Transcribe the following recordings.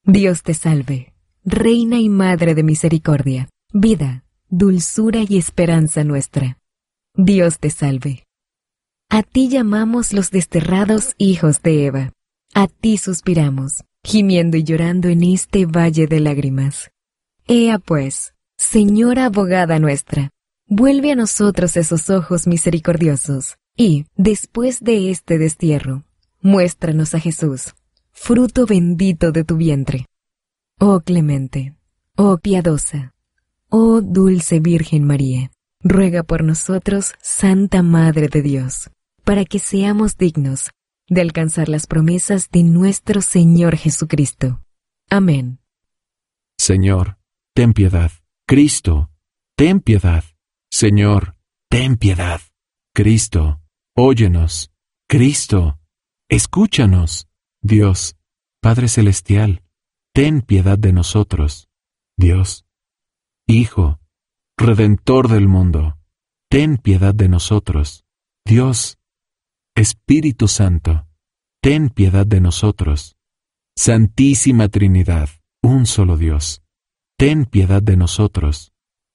Dios te salve, Reina y Madre de misericordia, vida, dulzura y esperanza nuestra. Dios te salve. A ti llamamos los desterrados hijos de Eva. A ti suspiramos, gimiendo y llorando en este valle de lágrimas. Ea pues, Señora abogada nuestra, vuelve a nosotros esos ojos misericordiosos, y, después de este destierro, muéstranos a Jesús, fruto bendito de tu vientre. Oh clemente, oh piadosa, oh dulce Virgen María, ruega por nosotros, Santa Madre de Dios, para que seamos dignos de alcanzar las promesas de nuestro Señor Jesucristo. Amén. Señor, ten piedad. Cristo, ten piedad. Señor, ten piedad. Cristo, óyenos. Cristo, escúchanos. Dios, Padre Celestial, ten piedad de nosotros. Dios, Hijo, Redentor del mundo, ten piedad de nosotros. Dios, Espíritu Santo, ten piedad de nosotros. Santísima Trinidad, un solo Dios, ten piedad de nosotros.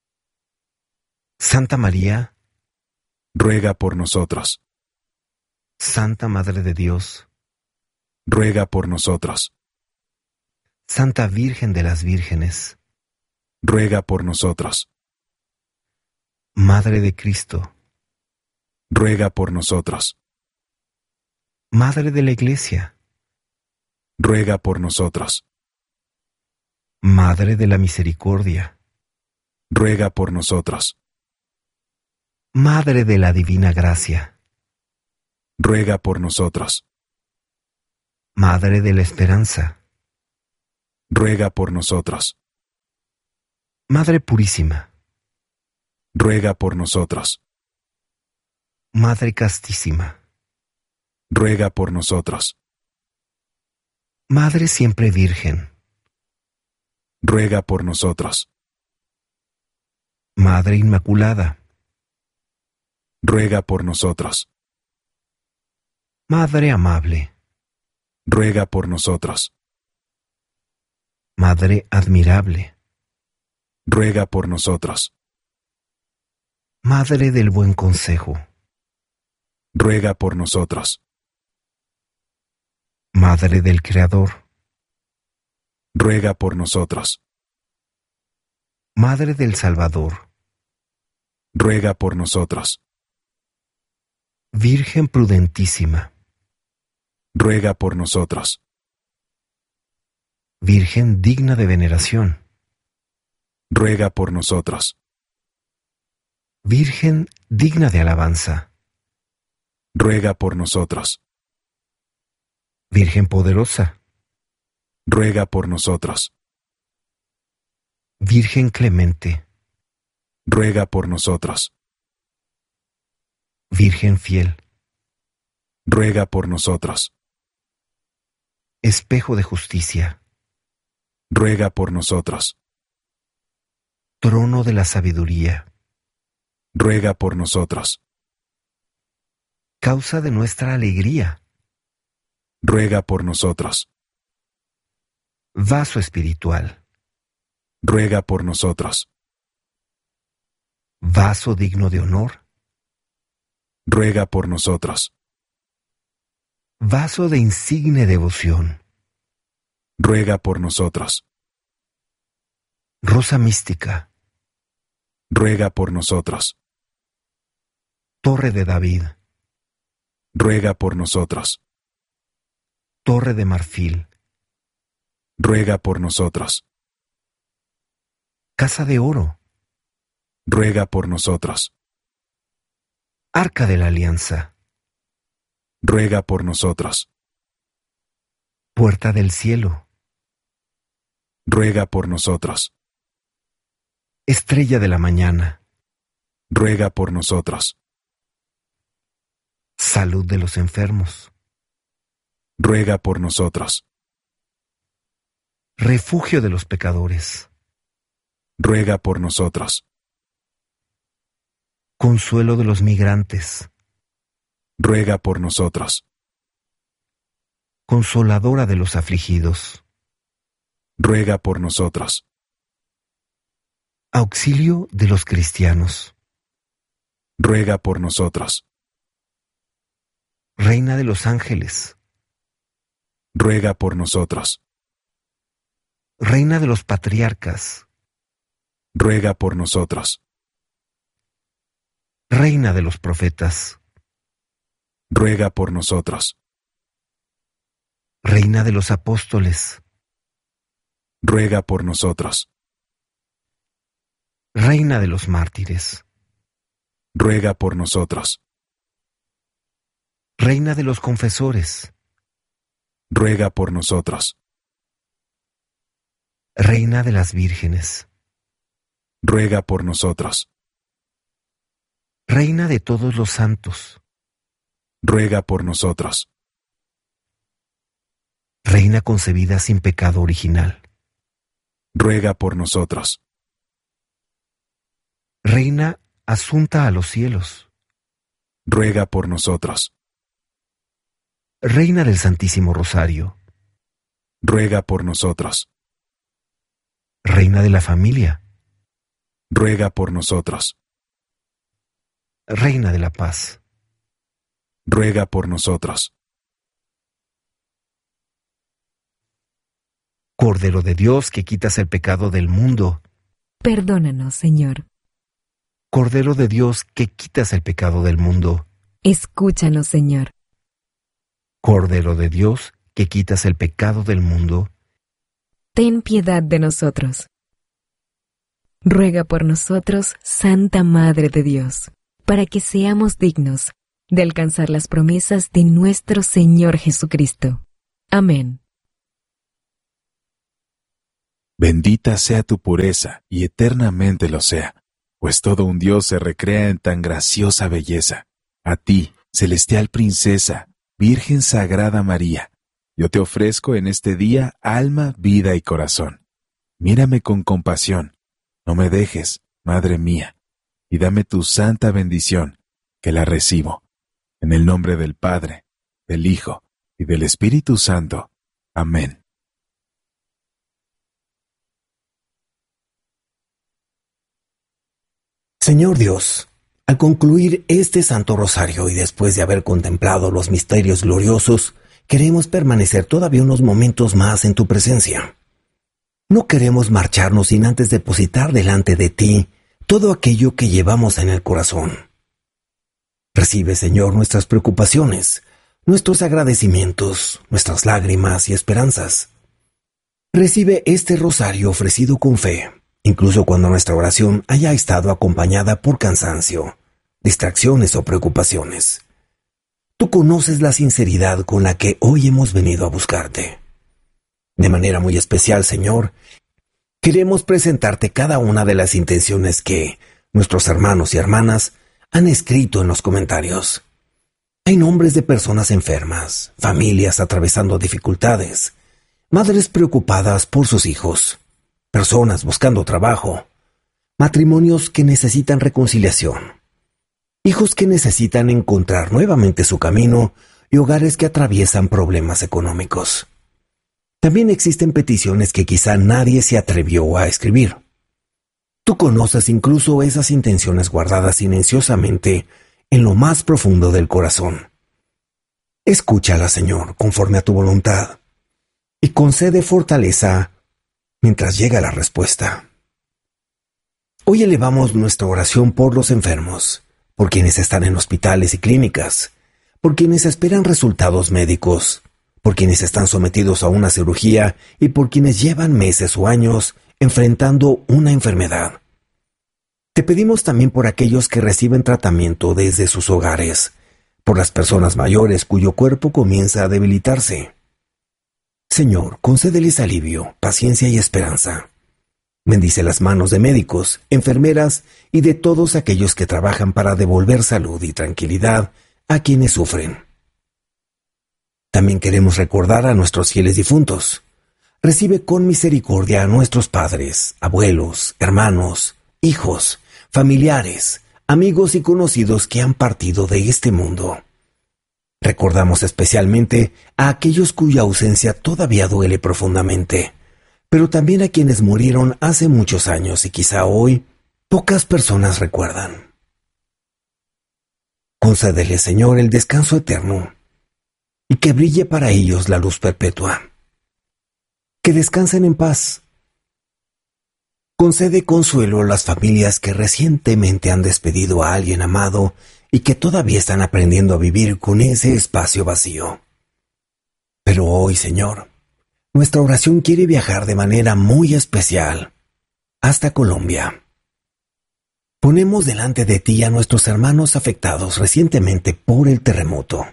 Santa María, ruega por nosotros. Santa Madre de Dios, ruega por nosotros. Santa Virgen de las Vírgenes, ruega por nosotros. Madre de Cristo, ruega por nosotros. Madre de la Iglesia, ruega por nosotros. Madre de la Misericordia, ruega por nosotros. Madre de la Divina Gracia, ruega por nosotros. Madre de la Esperanza, ruega por nosotros. Madre Purísima, ruega por nosotros. Madre Castísima, ruega por nosotros. Madre Siempre Virgen, ruega por nosotros. Madre Inmaculada, ruega por nosotros. Madre Amable, ruega por nosotros. Madre Admirable, ruega por nosotros. Madre del Buen Consejo, ruega por nosotros. Madre del Creador, ruega por nosotros. Madre del Salvador, ruega por nosotros. Virgen Prudentísima, ruega por nosotros. Virgen digna de veneración, ruega por nosotros. Virgen digna de alabanza, ruega por nosotros. Virgen poderosa, ruega por nosotros. Virgen clemente, ruega por nosotros. Virgen fiel, ruega por nosotros. espejo de justicia, ruega por nosotros. trono de la sabiduría, ruega por nosotros. causa de nuestra alegría, ruega por nosotros. vaso espiritual, ruega por nosotros. vaso digno de honor, ruega por nosotros. vaso de insigne devoción, ruega por nosotros. rosa mística, ruega por nosotros. torre de David, ruega por nosotros. torre de marfil, ruega por nosotros. casa de oro, ruega por nosotros. arca de la alianza, ruega por nosotros. puerta del cielo, ruega por nosotros. estrella de la mañana, ruega por nosotros. salud de los enfermos, ruega por nosotros. refugio de los pecadores, ruega por nosotros. consuelo de los migrantes, ruega por nosotros. consoladora de los afligidos, ruega por nosotros. Auxilio de los cristianos. Ruega por nosotros. Reina de los ángeles. Ruega por nosotros. Reina de los patriarcas. Ruega por nosotros. Reina de los profetas. Ruega por nosotros. Reina de los apóstoles. Ruega por nosotros. Reina de los mártires. Ruega por nosotros. Reina de los confesores. Ruega por nosotros. Reina de las vírgenes. Ruega por nosotros. Reina de todos los santos. Ruega por nosotros. Reina concebida sin pecado original. Ruega por nosotros. Reina asunta a los cielos. Ruega por nosotros. Reina del Santísimo Rosario. Ruega por nosotros. Reina de la familia. Ruega por nosotros. Reina de la paz. Ruega por nosotros. Cordero de Dios que quitas el pecado del mundo. Perdónanos, Señor. Cordero de Dios que quitas el pecado del mundo. Escúchanos, Señor. Cordero de Dios que quitas el pecado del mundo. Ten piedad de nosotros. Ruega por nosotros, Santa Madre de Dios, para que seamos dignos de alcanzar las promesas de nuestro Señor Jesucristo. Amén. Bendita sea tu pureza, y eternamente lo sea, pues todo un Dios se recrea en tan graciosa belleza. A ti, celestial princesa, Virgen Sagrada María, yo te ofrezco en este día alma, vida y corazón. Mírame con compasión, no me dejes, Madre mía, y dame tu santa bendición, que la recibo. En el nombre del Padre, del Hijo y del Espíritu Santo. Amén. Señor Dios, al concluir este Santo Rosario y después de haber contemplado los misterios gloriosos, queremos permanecer todavía unos momentos más en tu presencia. No queremos marcharnos sin antes depositar delante de ti todo aquello que llevamos en el corazón. Recibe, Señor, nuestras preocupaciones, nuestros agradecimientos, nuestras lágrimas y esperanzas. Recibe este rosario ofrecido con fe, incluso cuando nuestra oración haya estado acompañada por cansancio, distracciones o preocupaciones. Tú conoces la sinceridad con la que hoy hemos venido a buscarte. De manera muy especial, Señor, queremos presentarte cada una de las intenciones que nuestros hermanos y hermanas han escrito en los comentarios. Hay nombres de personas enfermas, familias atravesando dificultades, madres preocupadas por sus hijos, personas buscando trabajo, matrimonios que necesitan reconciliación, hijos que necesitan encontrar nuevamente su camino y hogares que atraviesan problemas económicos. También existen peticiones que quizá nadie se atrevió a escribir. Tú conoces incluso esas intenciones guardadas silenciosamente en lo más profundo del corazón. Escúchala, Señor, conforme a tu voluntad, y concede fortaleza mientras llega la respuesta. Hoy elevamos nuestra oración por los enfermos, por quienes están en hospitales y clínicas, por quienes esperan resultados médicos, por quienes están sometidos a una cirugía y por quienes llevan meses o años enfrentando una enfermedad. Te pedimos también por aquellos que reciben tratamiento desde sus hogares, por las personas mayores cuyo cuerpo comienza a debilitarse. Señor, concédeles alivio, paciencia y esperanza. Bendice las manos de médicos, enfermeras y de todos aquellos que trabajan para devolver salud y tranquilidad a quienes sufren. También queremos recordar a nuestros fieles difuntos. Recibe con misericordia a nuestros padres, abuelos, hermanos, hijos, familiares, amigos y conocidos que han partido de este mundo. Recordamos especialmente a aquellos cuya ausencia todavía duele profundamente, pero también a quienes murieron hace muchos años y quizá hoy pocas personas recuerdan. Concédele, Señor, el descanso eterno y que brille para ellos la luz perpetua. Que descansen en paz. Concede consuelo a las familias que recientemente han despedido a alguien amado y que todavía están aprendiendo a vivir con ese espacio vacío. Pero hoy, Señor, nuestra oración quiere viajar de manera muy especial hasta Colombia. Ponemos delante de ti a nuestros hermanos afectados recientemente por el terremoto.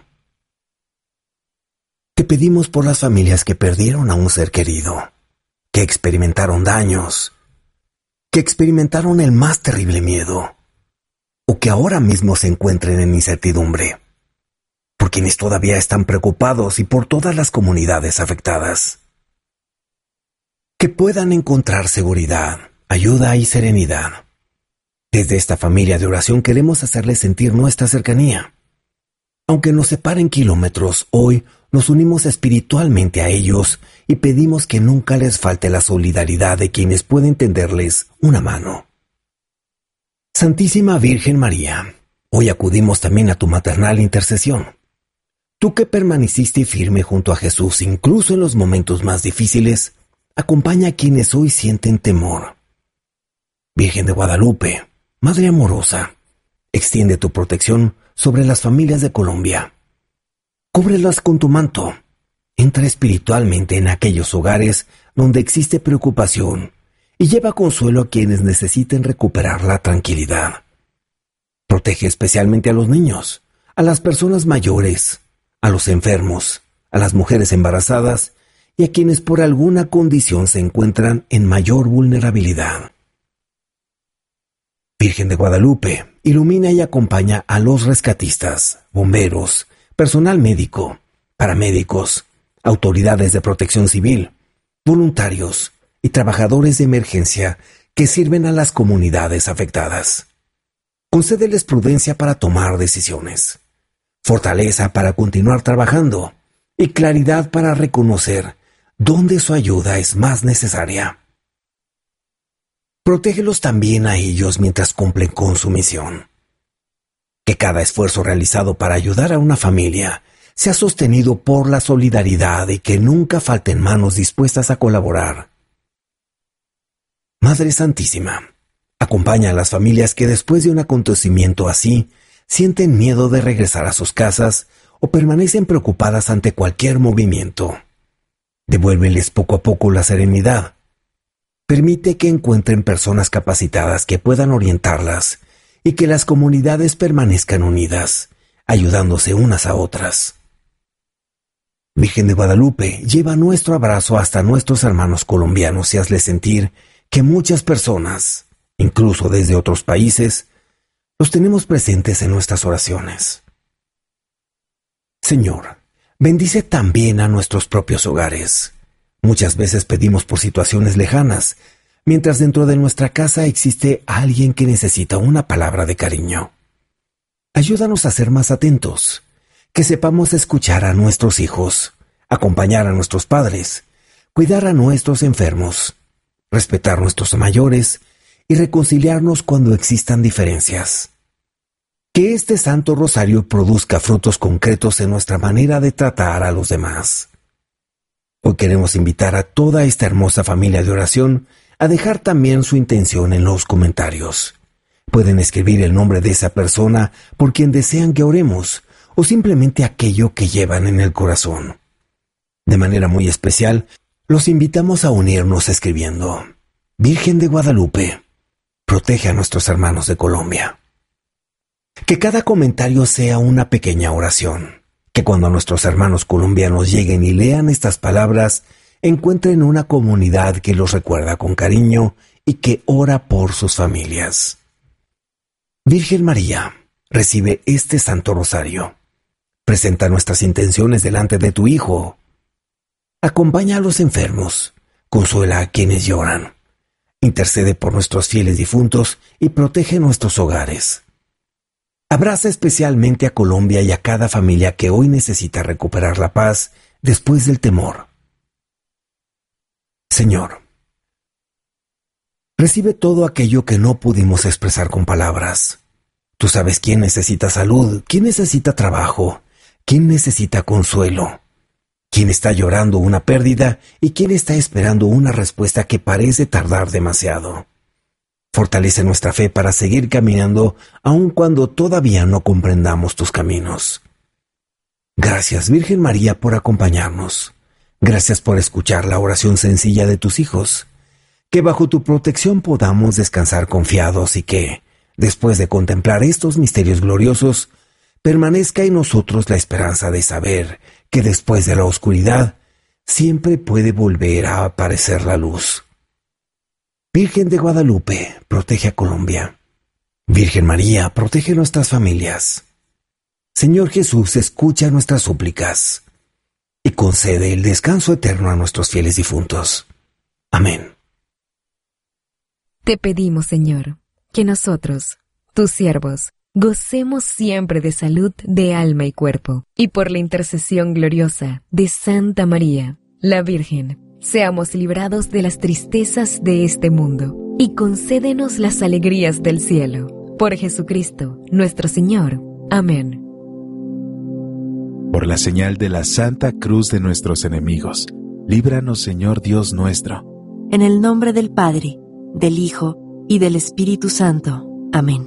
Te pedimos por las familias que perdieron a un ser querido, que experimentaron daños, que experimentaron el más terrible miedo, o que ahora mismo se encuentren en incertidumbre, por quienes todavía están preocupados y por todas las comunidades afectadas. Que puedan encontrar seguridad, ayuda y serenidad. Desde esta familia de oración queremos hacerles sentir nuestra cercanía. Aunque nos separen kilómetros, hoy nos unimos espiritualmente a ellos y pedimos que nunca les falte la solidaridad de quienes pueden tenderles una mano. Santísima Virgen María, hoy acudimos también a tu maternal intercesión. Tú que permaneciste firme junto a Jesús incluso en los momentos más difíciles, acompaña a quienes hoy sienten temor. Virgen de Guadalupe, Madre amorosa, extiende tu protección sobre las familias de Colombia. Cúbrelas con tu manto. Entra espiritualmente en aquellos hogares donde existe preocupación y lleva consuelo a quienes necesiten recuperar la tranquilidad. Protege especialmente a los niños, a las personas mayores, a los enfermos, a las mujeres embarazadas y a quienes por alguna condición se encuentran en mayor vulnerabilidad. Virgen de Guadalupe, ilumina y acompaña a los rescatistas, bomberos, personal médico, paramédicos, autoridades de protección civil, voluntarios y trabajadores de emergencia que sirven a las comunidades afectadas. Concédeles prudencia para tomar decisiones, fortaleza para continuar trabajando y claridad para reconocer dónde su ayuda es más necesaria. Protégelos también a ellos mientras cumplen con su misión. Que cada esfuerzo realizado para ayudar a una familia sea sostenido por la solidaridad y que nunca falten manos dispuestas a colaborar. Madre Santísima, acompaña a las familias que después de un acontecimiento así sienten miedo de regresar a sus casas o permanecen preocupadas ante cualquier movimiento. Devuélveles poco a poco la serenidad. Permite que encuentren personas capacitadas que puedan orientarlas y que las comunidades permanezcan unidas, ayudándose unas a otras. Virgen de Guadalupe, lleva nuestro abrazo hasta nuestros hermanos colombianos y hazles sentir que muchas personas, incluso desde otros países, los tenemos presentes en nuestras oraciones. Señor, bendice también a nuestros propios hogares. Muchas veces pedimos por situaciones lejanas, mientras dentro de nuestra casa existe alguien que necesita una palabra de cariño. Ayúdanos a ser más atentos, que sepamos escuchar a nuestros hijos, acompañar a nuestros padres, cuidar a nuestros enfermos, respetar a nuestros mayores y reconciliarnos cuando existan diferencias. Que este Santo Rosario produzca frutos concretos en nuestra manera de tratar a los demás. Hoy queremos invitar a toda esta hermosa familia de oración a dejar también su intención en los comentarios. Pueden escribir el nombre de esa persona por quien desean que oremos o simplemente aquello que llevan en el corazón. De manera muy especial, los invitamos a unirnos escribiendo: Virgen de Guadalupe, protege a nuestros hermanos de Colombia. Que cada comentario sea una pequeña oración. Que cuando nuestros hermanos colombianos lleguen y lean estas palabras, encuentren una comunidad que los recuerda con cariño y que ora por sus familias. Virgen María, recibe este Santo Rosario. Presenta nuestras intenciones delante de tu Hijo. Acompaña a los enfermos, consuela a quienes lloran, intercede por nuestros fieles difuntos y protege nuestros hogares. Abraza especialmente a Colombia y a cada familia que hoy necesita recuperar la paz después del temor. Señor, Recibe todo aquello que no pudimos expresar con palabras. Tú sabes quién necesita salud, quién necesita trabajo, quién necesita consuelo, quién está llorando una pérdida y quién está esperando una respuesta que parece tardar demasiado. Fortalece nuestra fe para seguir caminando aun cuando todavía no comprendamos tus caminos. Gracias, Virgen María, por acompañarnos. Gracias por escuchar la oración sencilla de tus hijos. Que bajo tu protección podamos descansar confiados y que, después de contemplar estos misterios gloriosos, permanezca en nosotros la esperanza de saber que después de la oscuridad siempre puede volver a aparecer la luz. Virgen de Guadalupe, protege a Colombia. Virgen María, protege nuestras familias. Señor Jesús, escucha nuestras súplicas y concede el descanso eterno a nuestros fieles difuntos. Amén. Te pedimos, Señor, que nosotros, tus siervos, gocemos siempre de salud de alma y cuerpo, y por la intercesión gloriosa de Santa María, la Virgen, seamos librados de las tristezas de este mundo, y concédenos las alegrías del cielo. Por Jesucristo, nuestro Señor. Amén. Por la señal de la Santa Cruz de nuestros enemigos, líbranos, Señor Dios nuestro. En el nombre del Padre, del Hijo y del Espíritu Santo. Amén.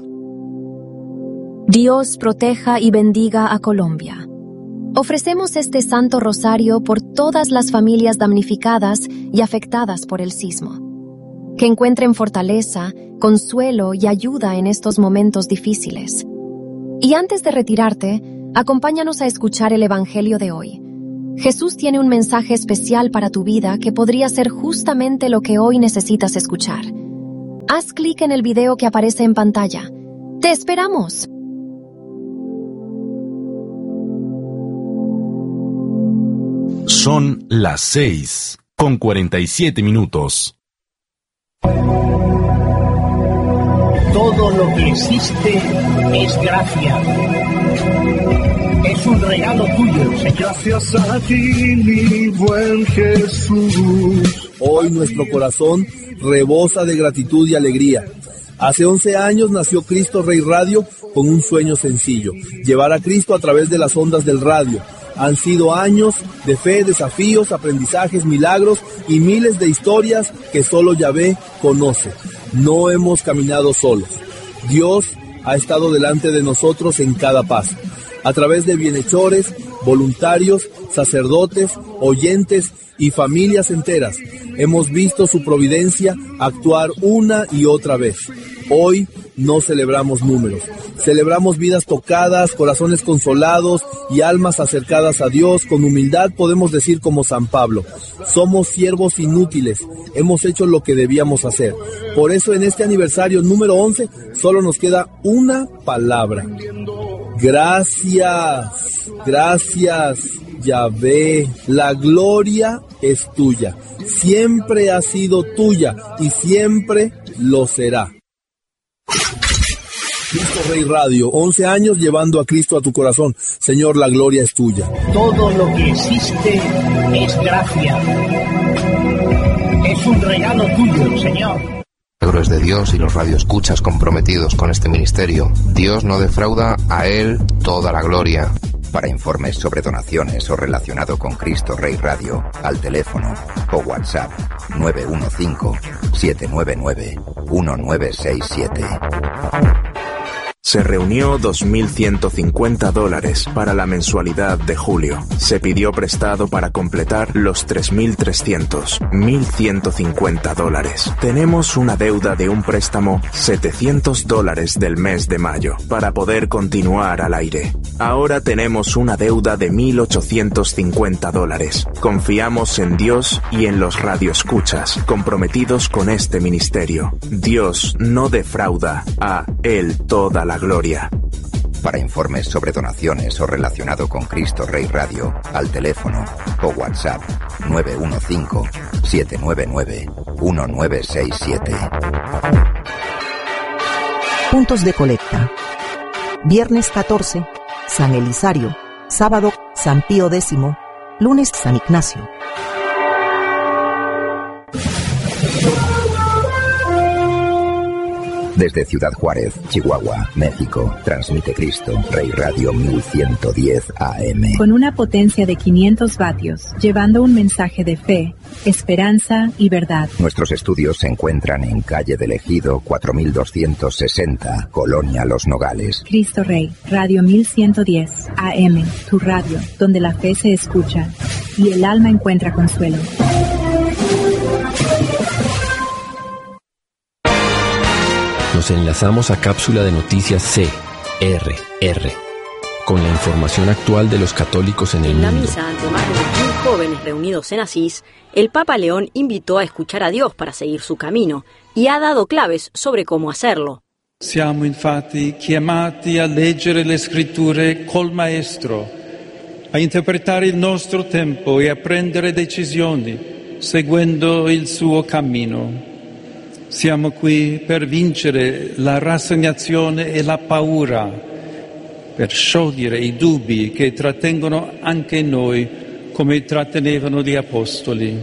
Dios proteja y bendiga a Colombia. Ofrecemos este Santo Rosario por todas las familias damnificadas y afectadas por el sismo. Que encuentren fortaleza, consuelo y ayuda en estos momentos difíciles. Y antes de retirarte, acompáñanos a escuchar el Evangelio de hoy. Jesús tiene un mensaje especial para tu vida que podría ser justamente lo que hoy necesitas escuchar. Haz clic en el video que aparece en pantalla. ¡Te esperamos! Son las 6:47. Todo lo que existe es gracia. Es un regalo tuyo, Señor. Gracias a ti, mi buen Jesús. Hoy nuestro corazón rebosa de gratitud y alegría. Hace 11 años nació Cristo Rey Radio con un sueño sencillo: llevar a Cristo a través de las ondas del radio. Han sido años de fe, desafíos, aprendizajes, milagros y miles de historias que solo Yahvé conoce. No hemos caminado solos. Dios ha estado delante de nosotros en cada paso. A través de bienhechores, voluntarios, sacerdotes, oyentes y familias enteras, hemos visto su providencia actuar una y otra vez. Hoy no celebramos números, celebramos vidas tocadas, corazones consolados y almas acercadas a Dios. Con humildad podemos decir como San Pablo: somos siervos inútiles, hemos hecho lo que debíamos hacer. Por eso en este aniversario número 11 solo nos queda una palabra: gracias, gracias, Yahvé. La gloria es tuya, siempre ha sido tuya y siempre lo será. Cristo Rey Radio, 11 años llevando a Cristo a tu corazón. Señor, la gloria es tuya. Todo lo que existe es gracia. Es un regalo tuyo, Señor. Milagros de Dios y los radioescuchas comprometidos con este ministerio. Dios no defrauda, a Él toda la gloria. Para informes sobre donaciones o relacionado con Cristo Rey Radio, al teléfono o WhatsApp 915-799-1967. Se reunió $2.150 para la mensualidad de julio. Se pidió prestado para completar los $3.300, $1.150. Tenemos una deuda de un préstamo $700 del mes de mayo para poder continuar al aire. Ahora tenemos una deuda de $1.850. Confiamos en Dios y en los radioescuchas comprometidos con este ministerio. Dios no defrauda, a Él toda la gloria. Para informes sobre donaciones o relacionado con Cristo Rey Radio, al teléfono o WhatsApp 915-799-1967. Puntos de colecta. Viernes 14, San Elisario. Sábado, San Pío X. Lunes, San Ignacio. Desde Ciudad Juárez, Chihuahua, México, transmite Cristo Rey Radio 1110 AM. Con una potencia de 500 vatios, llevando un mensaje de fe, esperanza y verdad. Nuestros estudios se encuentran en calle del Ejido 4260, Colonia Los Nogales. Cristo Rey, Radio 1110 AM, tu radio, donde la fe se escucha y el alma encuentra consuelo. Nos enlazamos a cápsula de noticias CRR, con la información actual de los católicos en el mundo. En la misa ante más de 1000 jóvenes reunidos en Asís, el Papa León invitó a escuchar a Dios para seguir su camino y ha dado claves sobre cómo hacerlo. Siamo infatti chiamati a leggere le scritture col Maestro, a interpretare il nostro tempo e a prendere decisioni seguendo il suo cammino. Siamo qui per vincere la rassegnazione e la paura, per sciogliere i dubbi che trattengono anche noi come trattenevano gli apostoli.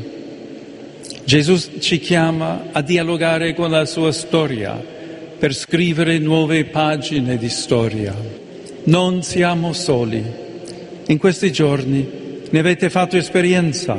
Gesù ci chiama a dialogare con la sua storia per scrivere nuove pagine di storia. Non siamo soli. In questi giorni ne avete fatto esperienza.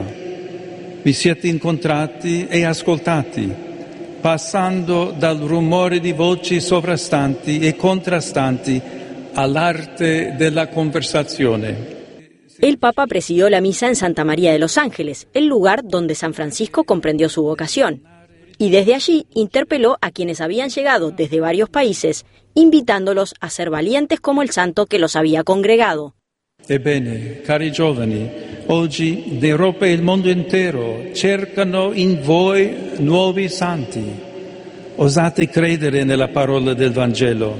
Vi siete incontrati e ascoltati, passando dal rumore di voci sovrastanti e contrastanti all'arte della conversazione. El Papa presidió la misa en Santa María de los Ángeles, el lugar donde San Francisco comprendió su vocación. Y desde allí interpeló a quienes habían llegado desde varios países, invitándolos a ser valientes como el santo que los había congregado. Ebbene, cari giovani, oggi l'Europa e il mondo intero cercano in voi nuovi santi. Osate credere nella parola del Vangelo.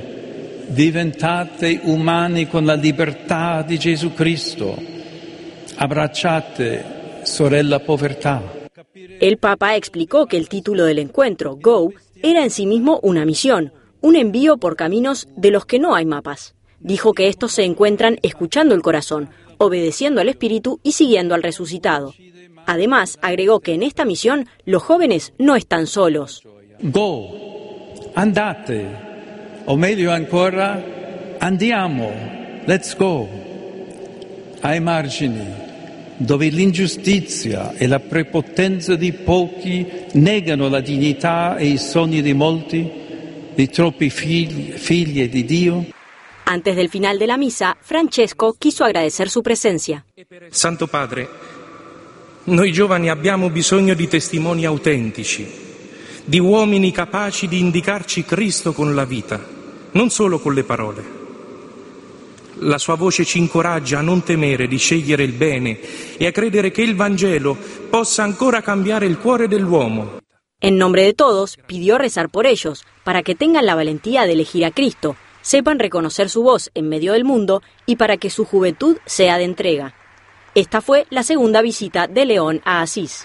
Diventate umani con la libertà di Gesù Cristo. Abbracciate, sorella povertà. El Papa explicó que el título del encuentro, Go, era en sí mismo una misión, un envío por caminos de los que no hay mapas. Dijo que estos se encuentran escuchando el corazón, obedeciendo al Espíritu y siguiendo al resucitado. Además, agregó que en esta misión los jóvenes no están solos. Go, andate, o meglio ancora, andiamo, let's go, ai margini, dove l'ingiustizia e la prepotenza di pochi negano la dignità e i sogni di molti, di troppi figli di Dio. Antes del final de la misa, Francesco quiso agradecer su presencia. Santo Padre, noi giovani abbiamo bisogno di testimoni autentici, di uomini capaci di indicarci Cristo con la vita, non solo con le parole. La sua voce ci incoraggia a non temere di scegliere il bene e a credere che il Vangelo possa ancora cambiare il cuore dell'uomo. En nombre de todos, pidió rezar por ellos, para que tengan la valentía de elegir a Cristo, sepan reconocer su voz en medio del mundo y para que su juventud sea de entrega. Esta fue la segunda visita de León a Asís.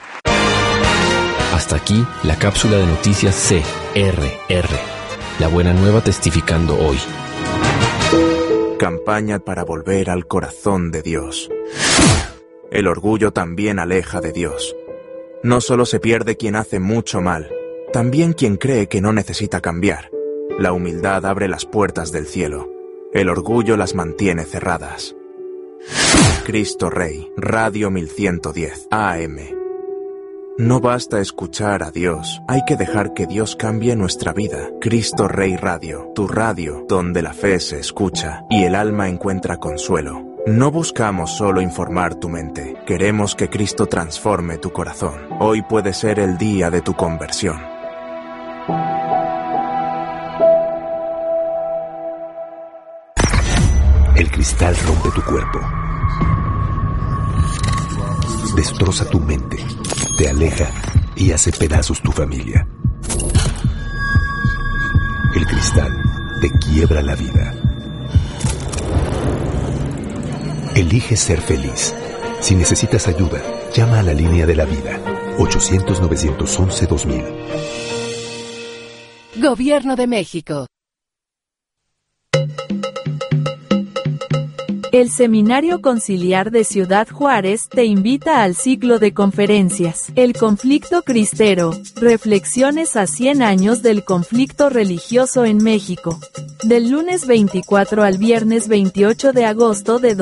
Hasta aquí la cápsula de noticias CRR. La buena nueva testificando hoy. Campaña para volver al corazón de Dios. El orgullo también aleja de Dios. No solo se pierde quien hace mucho mal, también quien cree que no necesita cambiar. La humildad abre las puertas del cielo. El orgullo las mantiene cerradas. Cristo Rey, Radio 1110 AM. No basta escuchar a Dios, hay que dejar que Dios cambie nuestra vida. Cristo Rey Radio, tu radio, donde la fe se escucha y el alma encuentra consuelo. No buscamos solo informar tu mente, queremos que Cristo transforme tu corazón. Hoy puede ser el día de tu conversión. El cristal rompe tu cuerpo, destroza tu mente, te aleja y hace pedazos tu familia. El cristal te quiebra la vida. Elige ser feliz. Si necesitas ayuda, llama a la línea de la vida, 800-911-2000. Gobierno de México. El Seminario Conciliar de Ciudad Juárez te invita al ciclo de conferencias El conflicto cristero, reflexiones a 100 años del conflicto religioso en México. Del lunes 24 al viernes 28 de agosto de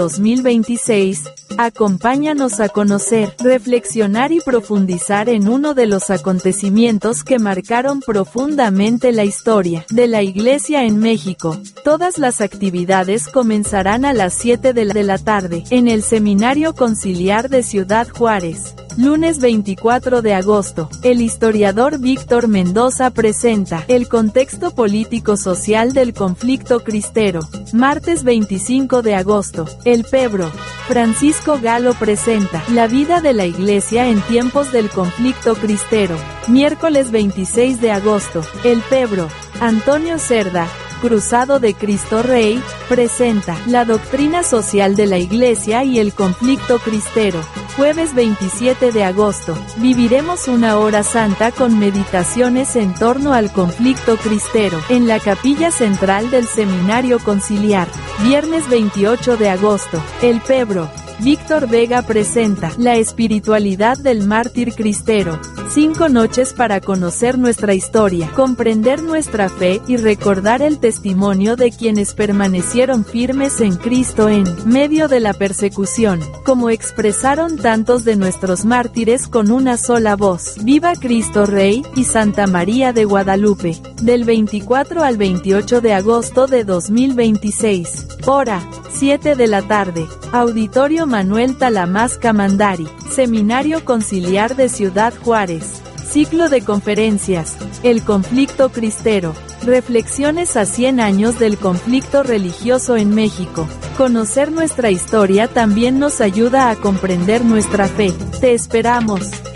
2026, acompáñanos a conocer, reflexionar y profundizar en uno de los acontecimientos que marcaron profundamente la historia de la Iglesia en México. Todas las actividades comenzarán a las 7 de la tarde, en el Seminario Conciliar de Ciudad Juárez. Lunes 24 de agosto, el historiador Víctor Mendoza presenta el contexto político-social del conflicto cristero. Martes 25 de agosto, el Pebro, Francisco Galo presenta la vida de la Iglesia en tiempos del conflicto cristero. Miércoles 26 de agosto, el Pebro, Antonio Cerda, Cruzado de Cristo Rey, presenta la doctrina social de la Iglesia y el conflicto cristero. Jueves 27 de agosto, viviremos una hora santa con meditaciones en torno al conflicto cristero, en la capilla central del Seminario Conciliar. Viernes 28 de agosto, el Pebro, Víctor Vega presenta la espiritualidad del mártir cristero. 5 noches para conocer nuestra historia, comprender nuestra fe y recordar el testimonio de quienes permanecieron firmes en Cristo en medio de la persecución, como expresaron tantos de nuestros mártires con una sola voz. Viva Cristo Rey y Santa María de Guadalupe. Del 24 al 28 de agosto de 2026. Hora 7 de la tarde. Auditorio Manuel Talamás Camandari. Seminario Conciliar de Ciudad Juárez. Ciclo de conferencias. El conflicto cristero. Reflexiones a 100 años del conflicto religioso en México. Conocer nuestra historia también nos ayuda a comprender nuestra fe. Te esperamos.